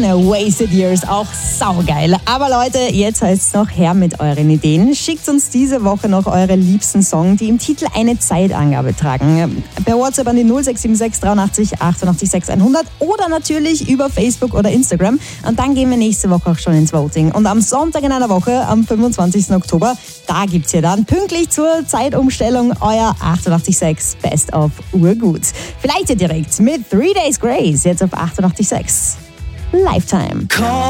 Wasted Years, auch saugeil. Aber Leute, jetzt heißt es noch her mit euren Ideen. Schickt uns diese Woche noch eure liebsten Songs, die im Titel eine Zeitangabe tragen. Per WhatsApp an die 0676 83 88 600 oder natürlich über Facebook oder Instagram. Und dann gehen wir nächste Woche auch schon ins Voting. Und am Sonntag in einer Woche, am 25. Oktober, da gibt's ja dann pünktlich zur Zeitumstellung euer 88.6 Best of Urgut. Vielleicht ja direkt mit 3 Days Grace, jetzt auf 88.6 Lifetime.